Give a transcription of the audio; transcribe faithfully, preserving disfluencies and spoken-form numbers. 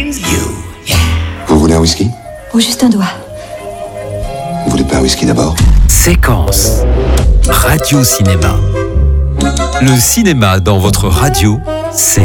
Vous voulez un whisky? Ou juste un doigt. Vous voulez pas un whisky d'abord? Séquence Radio Cinéma. Le cinéma dans votre radio, c'est